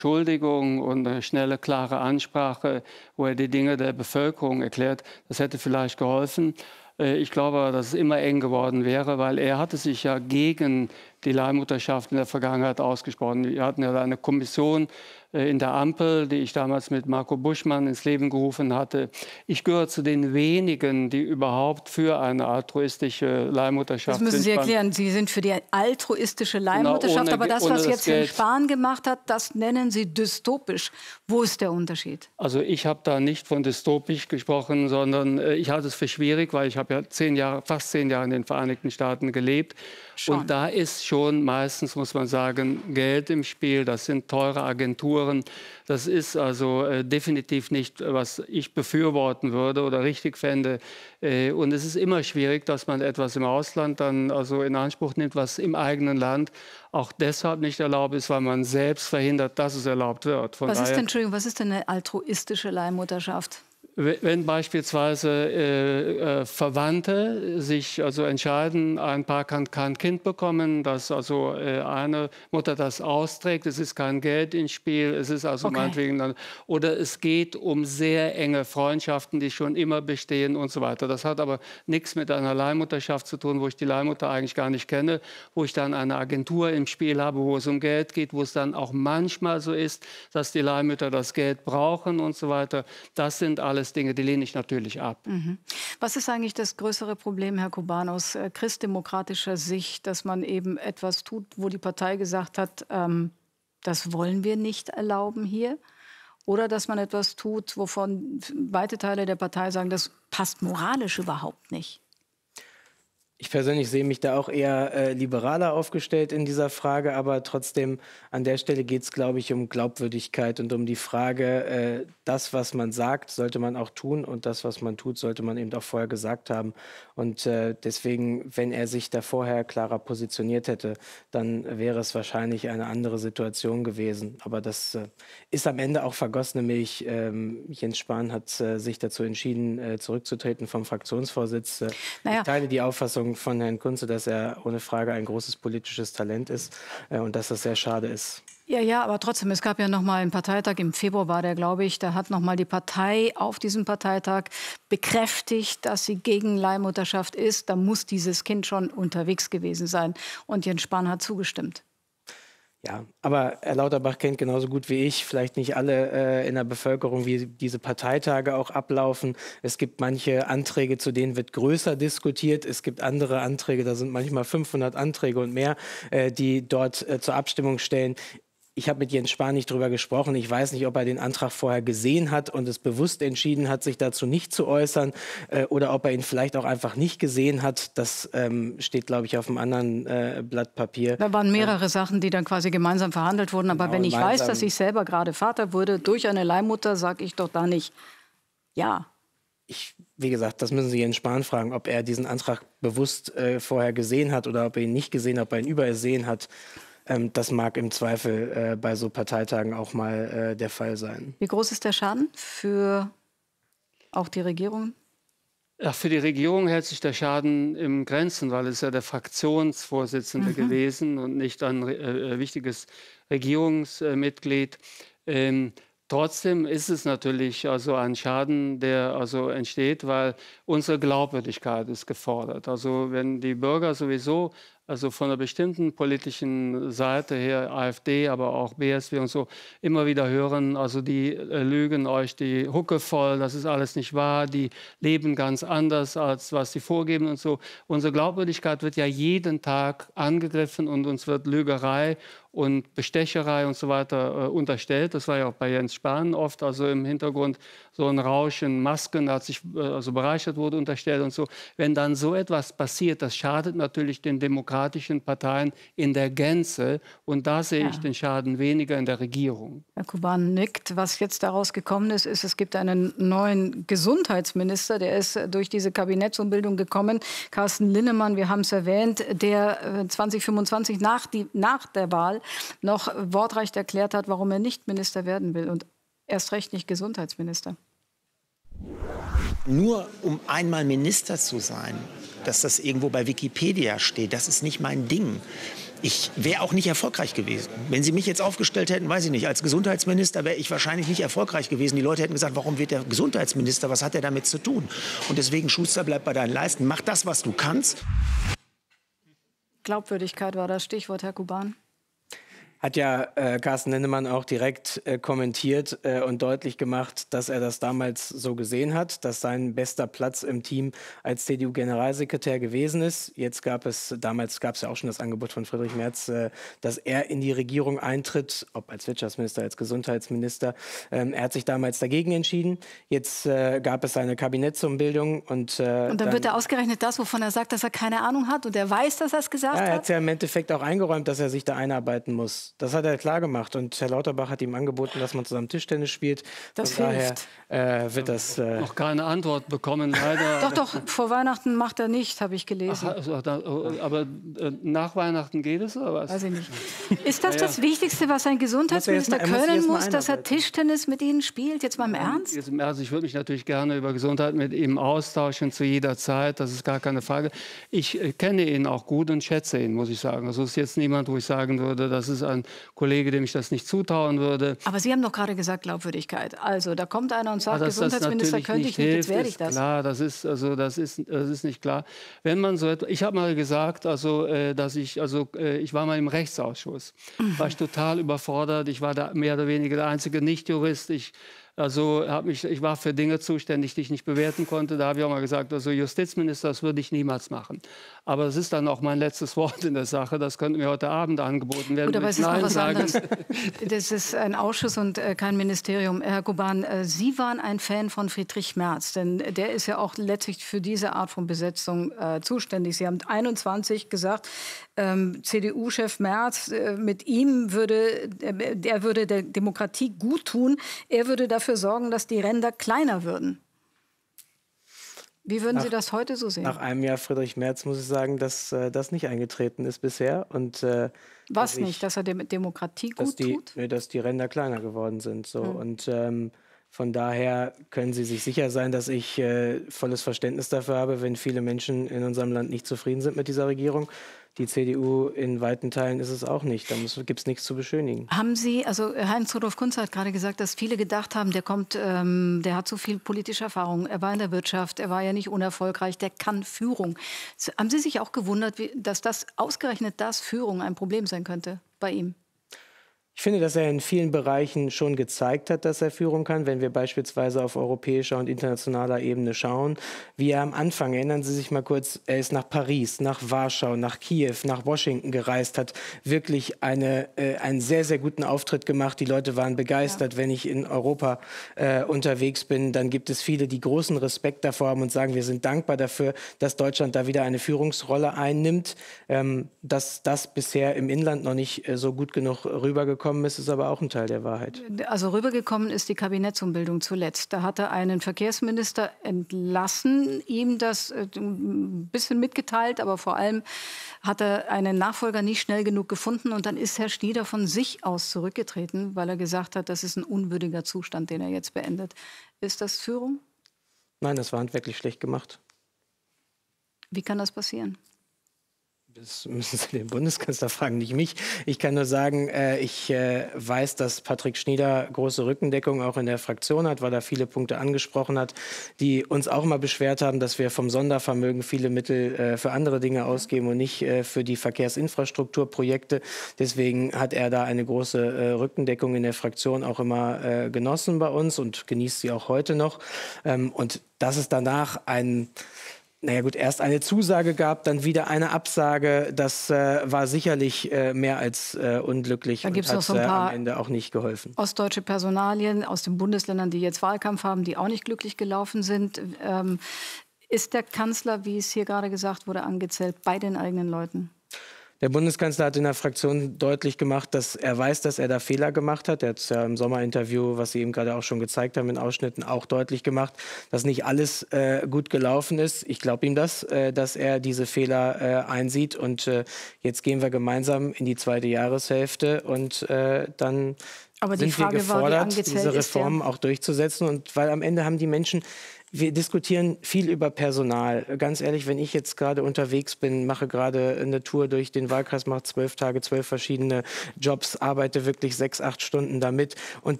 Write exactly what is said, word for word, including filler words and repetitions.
Entschuldigung und eine schnelle, klare Ansprache, wo er die Dinge der Bevölkerung erklärt, das hätte vielleicht geholfen. Äh, Ich glaube, dass es immer eng geworden wäre, weil er hatte sich ja gegen die Leihmutterschaft in der Vergangenheit ausgesprochen. Wir hatten ja eine Kommission äh, in der Ampel, die ich damals mit Marco Buschmann ins Leben gerufen hatte. Ich gehöre zu den wenigen, die überhaupt für eine altruistische Leihmutterschaft sind. Das müssen Sie erklären. Sie sind für die altruistische Leihmutterschaft, ohne- aber das, ohne was das jetzt Herr Geld. Spahn gemacht hat, das nennen Sie dystopisch. Wo ist der Unterschied? Also ich habe da nicht von dystopisch gesprochen, sondern äh, ich halte es für schwierig, weil ich habe ja zehn Jahre, fast zehn Jahre in den Vereinigten Staaten gelebt. Schon. Und da ist schon meistens, muss man sagen, Geld im Spiel. Das sind teure Agenturen. Das ist also äh, definitiv nicht, was ich befürworten würde oder richtig fände. Äh, und es ist immer schwierig, dass man etwas im Ausland dann also in Anspruch nimmt, was im eigenen Land auch deshalb nicht erlaubt ist, weil man selbst verhindert, dass es erlaubt wird. Von Was ist daher- denn, Entschuldigung, was ist denn eine altruistische Leihmutterschaft? Wenn beispielsweise äh, äh, Verwandte sich also entscheiden, ein Paar kann kein Kind bekommen, dass also äh, eine Mutter das austrägt, es ist kein Geld ins Spiel, es ist also Okay. meinetwegen dann, oder es geht um sehr enge Freundschaften, die schon immer bestehen und so weiter. Das hat aber nichts mit einer Leihmutterschaft zu tun, wo ich die Leihmutter eigentlich gar nicht kenne, wo ich dann eine Agentur im Spiel habe, wo es um Geld geht, wo es dann auch manchmal so ist, dass die Leihmütter das Geld brauchen und so weiter. Das sind alles Dinge, die lehne ich natürlich ab. Mhm. Was ist eigentlich das größere Problem, Herr Kuban, aus äh, christdemokratischer Sicht, dass man eben etwas tut, wo die Partei gesagt hat, ähm, das wollen wir nicht erlauben hier? Oder dass man etwas tut, wovon weite Teile der Partei sagen, das passt moralisch überhaupt nicht? Ich persönlich sehe mich da auch eher äh, liberaler aufgestellt in dieser Frage, aber trotzdem an der Stelle geht es, glaube ich, um Glaubwürdigkeit und um die Frage, äh, das, was man sagt, sollte man auch tun und das, was man tut, sollte man eben auch vorher gesagt haben. Und äh, deswegen, wenn er sich da vorher klarer positioniert hätte, dann wäre es wahrscheinlich eine andere Situation gewesen. Aber das äh, ist am Ende auch vergossene Milch. Ähm, Jens Spahn hat äh, sich dazu entschieden, äh, zurückzutreten vom Fraktionsvorsitz. Äh, Naja. Ich teile die Auffassung von Herrn Kunze, dass er ohne Frage ein großes politisches Talent ist äh, und dass das sehr schade ist. Ja, ja, aber trotzdem, es gab ja noch mal einen Parteitag, im Februar war der, glaube ich, da hat noch mal die Partei auf diesem Parteitag bekräftigt, dass sie gegen Leihmutterschaft ist. Da muss dieses Kind schon unterwegs gewesen sein. Und Jens Spahn hat zugestimmt. Ja, aber Herr Lauterbach kennt genauso gut wie ich, vielleicht nicht alle äh, in der Bevölkerung, wie diese Parteitage auch ablaufen. Es gibt manche Anträge, zu denen wird größer diskutiert. Es gibt andere Anträge, da sind manchmal fünfhundert Anträge und mehr, äh, die dort äh, zur Abstimmung stellen. Ich habe mit Jens Spahn nicht drüber gesprochen. Ich weiß nicht, ob er den Antrag vorher gesehen hat und es bewusst entschieden hat, sich dazu nicht zu äußern äh, oder ob er ihn vielleicht auch einfach nicht gesehen hat. Das ähm, steht, glaube ich, auf einem anderen äh, Blatt Papier. Da waren mehrere Sachen, die dann quasi gemeinsam verhandelt wurden. Aber Genau, wenn ich weiß, gemeinsam. dass ich selber gerade Vater wurde durch eine Leihmutter, sage ich doch da nicht ja. Ich, wie gesagt, das müssen Sie Jens Spahn fragen, ob er diesen Antrag bewusst äh, vorher gesehen hat oder ob er ihn nicht gesehen hat, ob er ihn übersehen hat. Ähm, das mag im Zweifel äh, bei so Parteitagen auch mal äh, der Fall sein. Wie groß ist der Schaden für auch die Regierung? Ja, für die Regierung hält sich der Schaden im Grenzen, weil es ja der Fraktionsvorsitzende Mhm. gewesen und nicht ein äh, wichtiges Regierungsmitglied. Ähm, trotzdem ist es natürlich also ein Schaden, der also entsteht, weil unsere Glaubwürdigkeit ist gefordert. Also wenn die Bürger sowieso also von einer bestimmten politischen Seite her, AfD, aber auch B S W und so, immer wieder hören, also die äh, lügen euch die Hucke voll, das ist alles nicht wahr, die leben ganz anders, als was sie vorgeben und so. Unsere Glaubwürdigkeit wird ja jeden Tag angegriffen und uns wird Lügerei und Bestecherei und so weiter äh, unterstellt. Das war ja auch bei Jens Spahn oft, also im Hintergrund so ein Rauschen, Masken, da hat sich äh, also bereichert wurde, unterstellt und so. Wenn dann so etwas passiert, das schadet natürlich den demokratischen Parteien in der Gänze. Und da sehe ich Ja. den Schaden weniger in der Regierung. Herr Kuban nickt. Was jetzt daraus gekommen ist, ist, es gibt einen neuen Gesundheitsminister, der ist durch diese Kabinettsumbildung gekommen. Carsten Linnemann, wir haben es erwähnt, der äh, zwanzig fünfundzwanzig nach, die, nach der Wahl noch wortreich erklärt hat, warum er nicht Minister werden will und erst recht nicht Gesundheitsminister. Nur um einmal Minister zu sein, dass das irgendwo bei Wikipedia steht, das ist nicht mein Ding. ich wäre auch nicht erfolgreich gewesen. Wenn Sie mich jetzt aufgestellt hätten, weiß ich nicht, als Gesundheitsminister wäre ich wahrscheinlich nicht erfolgreich gewesen. Die Leute hätten gesagt, warum wird der Gesundheitsminister, was hat er damit zu tun? Und deswegen, Schuster, bleib bei deinen Leisten, mach das, was du kannst. Glaubwürdigkeit war das Stichwort, Herr Kuban. Hat ja äh, Carsten Linnemann auch direkt äh, kommentiert äh, und deutlich gemacht, dass er das damals so gesehen hat, dass sein bester Platz im Team als C D U-Generalsekretär gewesen ist. Jetzt gab es, damals gab es ja auch schon das Angebot von Friedrich Merz, äh, dass er in die Regierung eintritt, ob als Wirtschaftsminister, als Gesundheitsminister. Ähm, er hat sich damals dagegen entschieden. Jetzt äh, gab es eine Kabinettsumbildung. Und, äh, und dann, dann wird er ausgerechnet das, wovon er sagt, dass er keine Ahnung hat und er weiß, dass er es gesagt ja, hat? Er hat ja im Endeffekt auch eingeräumt, dass er sich da einarbeiten muss. Das hat er klar gemacht und Herr Lauterbach hat ihm angeboten, dass man zusammen Tischtennis spielt. Das Von hilft. daher äh, wird das... Äh Noch keine Antwort bekommen, leider. Doch, doch, vor Weihnachten macht er nicht, habe ich gelesen. Ach, also, da, aber äh, nach Weihnachten geht es, oder was? Weiß ich nicht. Ist das Ja, ja. das Wichtigste, was ein Gesundheitsminister Er muss erst mal- er muss können erst muss, mal dass er einarbeiten. Tischtennis mit Ihnen spielt? Jetzt mal im Ernst? Jetzt im Ernst, ich würde mich natürlich gerne über Gesundheit mit ihm austauschen, zu jeder Zeit, das ist gar keine Frage. Ich äh, kenne ihn auch gut und schätze ihn, muss ich sagen. Also es ist jetzt niemand, wo ich sagen würde, das ist ein Kollege, dem ich das nicht zutrauen würde. Aber Sie haben doch gerade gesagt Glaubwürdigkeit. Also da kommt einer und sagt, Ja, dass das Gesundheitsminister natürlich könnte ich nicht, jetzt hilft, werde ich ist das. Klar, das ist also das ist das ist nicht klar. Wenn man so etwas, ich habe mal gesagt, also äh, dass ich also äh, ich war mal im Rechtsausschuss, war ich total überfordert. Ich war da mehr oder weniger der einzige Nichtjurist. Ich Also hab mich, ich war für Dinge zuständig, die ich nicht bewerten konnte. Da habe ich auch mal gesagt, also Justizminister, das würde ich niemals machen. Aber es ist dann auch mein letztes Wort in der Sache. Das könnte mir heute Abend angeboten werden. Gut, aber es ist noch Nein was sagen. anderes. Das ist ein Ausschuss und äh, kein Ministerium. Herr Kuban, äh, Sie waren ein Fan von Friedrich Merz, denn der ist ja auch letztlich für diese Art von Besetzung äh, zuständig. Sie haben einundzwanzig gesagt, ähm, C D U-Chef Merz, äh, mit ihm würde, äh, der würde der Demokratie gut tun. Er würde dafür sorgen, dass die Ränder kleiner würden. Wie würden Nach- Sie das heute so sehen? Nach einem Jahr Friedrich Merz muss ich sagen, dass äh, das nicht eingetreten ist bisher. Und, äh, Was dass ich- nicht, dass er der Demokratie dass gut die, tut? nee, dass die Ränder kleiner geworden sind. So. Hm. Und ähm, von daher können Sie sich sicher sein, dass ich äh, volles Verständnis dafür habe, wenn viele Menschen in unserem Land nicht zufrieden sind mit dieser Regierung. Die C D U in weiten Teilen ist es auch nicht. Da gibt es nichts zu beschönigen. Haben Sie, also Heinz-Rudolf Kunze hat gerade gesagt, dass viele gedacht haben, der kommt, ähm, der hat so viel politische Erfahrung, er war in der Wirtschaft, er war ja nicht unerfolgreich, der kann Führung. S- Haben Sie sich auch gewundert, wie, dass das ausgerechnet das Führung ein Problem sein könnte bei ihm? Ich finde, dass er in vielen Bereichen schon gezeigt hat, dass er Führung kann. Wenn wir beispielsweise auf europäischer und internationaler Ebene schauen, wie er am Anfang, erinnern Sie sich mal kurz, er ist nach Paris, nach Warschau, nach Kiew, nach Washington gereist, hat wirklich eine, äh, einen sehr, sehr guten Auftritt gemacht. Die Leute waren begeistert. Ja. Wenn ich in Europa äh, unterwegs bin, dann gibt es viele, die großen Respekt davor haben und sagen, wir sind dankbar dafür, dass Deutschland da wieder eine Führungsrolle einnimmt. Ähm, dass das bisher im Inland noch nicht äh, so gut genug rübergekommen ist, ist aber auch ein Teil der Wahrheit. Also rübergekommen ist die Kabinettsumbildung zuletzt. Da hat er einen Verkehrsminister entlassen, ihm das äh, ein bisschen mitgeteilt, aber vor allem hat er einen Nachfolger nicht schnell genug gefunden und dann ist Herr Schnieder von sich aus zurückgetreten, weil er gesagt hat, das ist ein unwürdiger Zustand, den er jetzt beendet. Ist das Führung? Nein, das war handwerklich schlecht gemacht. Wie kann das passieren? Das müssen Sie den Bundeskanzler fragen, nicht mich. Ich kann nur sagen, äh, ich äh, weiß, dass Patrick Schnieder große Rückendeckung auch in der Fraktion hat, weil er viele Punkte angesprochen hat, die uns auch mal beschwert haben, dass wir vom Sondervermögen viele Mittel äh, für andere Dinge ausgeben und nicht äh, für die Verkehrsinfrastrukturprojekte. Deswegen hat er da eine große äh, Rückendeckung in der Fraktion auch immer äh, genossen bei uns und genießt sie auch heute noch. Ähm, und dass es danach ein Naja gut, erst eine Zusage gab, dann wieder eine Absage. Das äh, war sicherlich äh, mehr als äh, unglücklich Da und gibt's hat noch so ein äh, paar am Ende auch nicht geholfen. ostdeutsche Personalien aus den Bundesländern, die jetzt Wahlkampf haben, die auch nicht glücklich gelaufen sind. Ähm, ist der Kanzler, wie es hier gerade gesagt wurde, angezählt bei den eigenen Leuten? Der Bundeskanzler hat in der Fraktion deutlich gemacht, dass er weiß, dass er da Fehler gemacht hat. Er hat es ja im Sommerinterview, was Sie eben gerade auch schon gezeigt haben, in Ausschnitten auch deutlich gemacht, dass nicht alles äh, gut gelaufen ist. Ich glaube ihm das, äh, dass er diese Fehler äh, einsieht. Und äh, jetzt gehen wir gemeinsam in die zweite Jahreshälfte und äh, dann Aber die sind wir Frage war, wie gefordert, angezählt diese ist der- Reformen auch durchzusetzen. Und weil am Ende haben die Menschen, wir diskutieren viel über Personal. Ganz ehrlich, wenn ich jetzt gerade unterwegs bin, mache gerade eine Tour durch den Wahlkreis, mache zwölf Tage, zwölf verschiedene Jobs, arbeite wirklich sechs, acht Stunden damit. Und